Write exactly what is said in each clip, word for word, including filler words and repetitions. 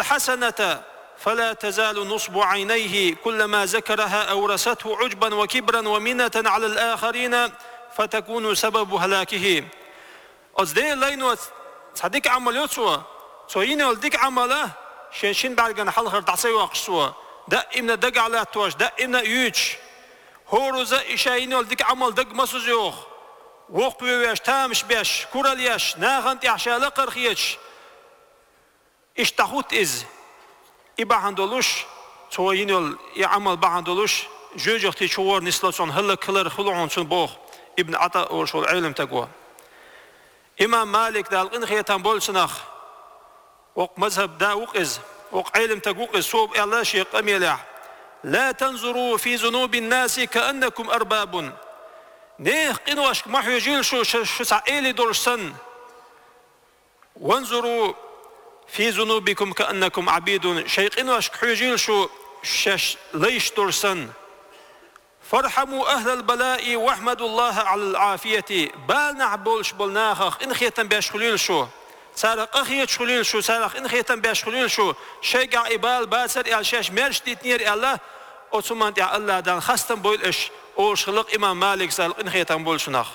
الحسنة فلا تزال نصب عينيه كلما ذكرها أورثته عجبا وكبرا ومنة على الآخرين فتكون سبب هلاكه. از ده لينو صديق عمليات سوا سوين ولدك عمله شين بعدين حلخر تعصي وقصوا دائما دق على توش دائما يوش هوروزا إشاين ولدك عمل دق مسوزيوخ وقت ويش تامش بيش كوراليش ناخنت يحشى لقرخيش إيش تخوت إز إبا عندلوش سوين ول يعمل بعندلوش جوجختي شوار نسلسون هلا كلر خلوعون سن بوخ ابن عطاء ورشول علم تقوى. إمام مالك دال إن خيتان بولسناخ وق مذهب دا وقز وق علم تقوقز صوب الله شيء قميلع لا تنظروا في ذنوب الناس كأنكم أرباب نيخ إنواشك ما حيجيل شو شو سعيلي دورسن وانظروا في ذنوبكم كأنكم عبيد شيء إنواشك حيجيل شو شش ليش دورسن فارحموا أهل البلاء واحمدوا الله على العافية بال نعبولش بولناخخ إن خيتن باش خليل شو سارق أخيت خليل شو سارق إن خيتن باش خليل شو شيء إبال باسر الشاش مرش تيتنير الله أتمنى يا الله دان خستن بولش أوش خلق إمام مالك سارق إن خيتن بولش ناخ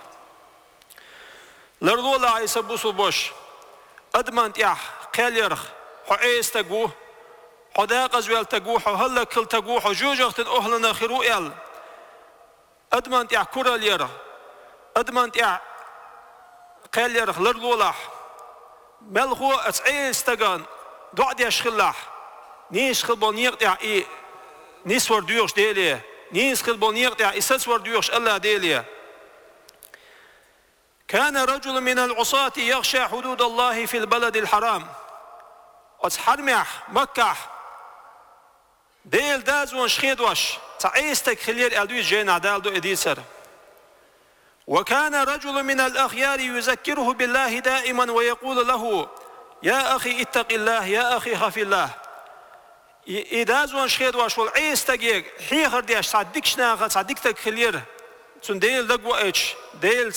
لردولا عيسى بوسو بوش أدمن يا قاليرخ حعيس تجوه حداق أزوال تجوه وهلا كل تجوه وجوجخت أهلنا خروئل أدمنت يا كوراليرا أدمنت يا قاليرا لردولاح ملخو أسعيس تجان دعد يشخلاح نيس خلبونيق يا إيه نيس ورديوش ديليه نيس خلبونيق يا إساس ورديوش الله ديليه. كان رجل من العصاة يخشى حدود الله في البلد الحرام أصحرمح مكة ديل داز ونشخيدوش تعيستك خلير أدويس جين عدالدو إديسر. وكان رجل من الأخيار يذكره بالله دائما ويقول له يا أخي اتق الله يا أخي خف الله إداز ونشخيدوش والعيستك حيخر ديش صدقش ناخد صدقتك خلير سن ديل دقوا إيش ديل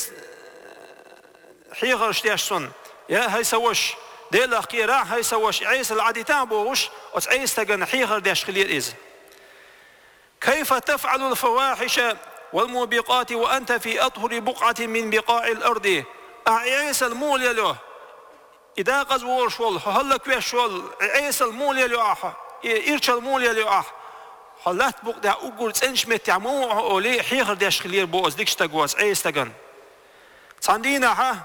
حيخر شتيش سن يا هاي سوش ديل أخيرا هاي سوش عيس العديتان بوش وعيستك حيخر ديش خلير إز. كيف تفعل الفواحش والموبقات وأنت في أطهر بقعة من بقاع الأرض أعيس المول يلو إذا قزور شول هلك ويش شول عيس المول يلو أح إيرش المول يلو أح هلات بقدر أقول تنش متعمو أولي حيخر ديش خلير بوز ديكش تقوز عيس تقن صندينا ها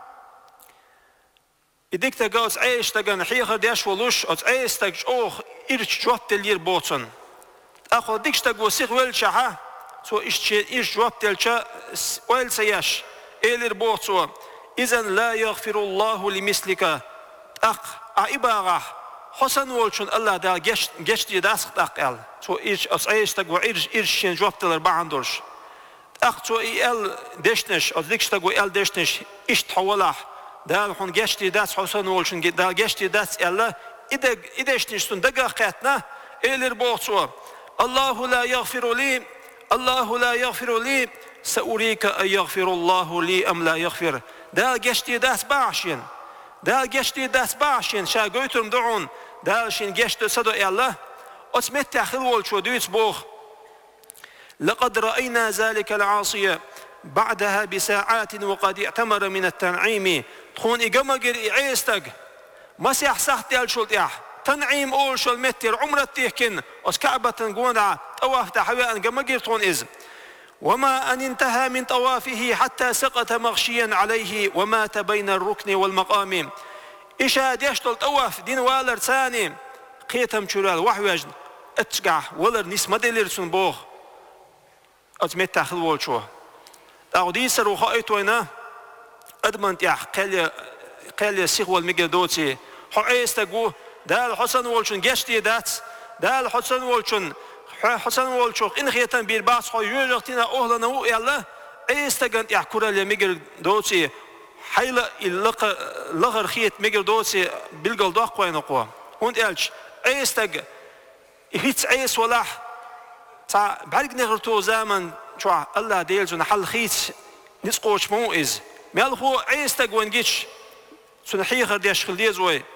إديك تقوز عيس تقن حيخر ديش ولوش عيس تقش أوخ إيرش جوات تلير بوتسن أخو ديكش تقوى سيخ ويلشا ها سو إيش إيش جواب تلشا ويلسا ياش إيلر بوتسو إذن لا يغفر الله لمثلك أخ أعباغا حسن وولشون الله دا جشت جشت يداسق أقل سو إيش أس إيش تقوى إيش إيش شين جواب تلر بعندوش أخ سو إيل دشنش أو ديكش تقوى إيل دشنش إيش تحوله دا هون جشت يداس حسن وولشون دا جشت يداس الله إذا إذا إشتنشتون دقا قاتنا إيلر بوتسو الله لا يغفر لي الله لا يغفر لي سأريك أن يغفر الله لي أم لا يغفر دا جشتي داس باشين دا جشتي داس باشين شا قويتهم دعون دا شين جشت صدو الله أسمت تأخذول شو دويت بوخ لقد رأينا ذلك العاصية بعدها بساعات وقد اعتمر من التنعيم تخون إقامقر إعيستك مسيح سحتي الشلطيح تنعيم أول شو المتر عمرة تيكن أس كعبة قونا طواف تحوي أن جمجر طون إز وما أن انتهى من طوافه حتى سقط مغشيا عليه ومات بين الركن والمقام إشاد يشتل طواف دين والر ثاني قيتم شرال وحوج اتقع ولر نس مدلر سنبوخ أتمت تأخذ والشوا أودي سر خائتونا أدمنت يا قال قال سيخ والمجدوتي حيستجو دال حسن والشون جشتي دات دال حسن والشون حسن والشون إن خيتن بيرباس خو يوجتنا أهلنا ويلا إستجنت يا كورا لمجر دوتي حيلا اللق لغر خيت مجر دوتي بالجل داق وين قوا هون إلش إستج هيت عيس ولاح تا بعد نغرتو زمن شو الله ديلزون حل خيت نسقوش مو إز مالخو إستج وين جيش سنحيخر ديش خلديزوي